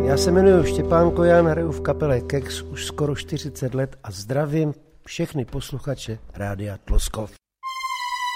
Já se jmenuji Štěpán Kojan, hraju v kapele Kex už skoro 40 let a zdravím všechny posluchače Rádia Tloskov.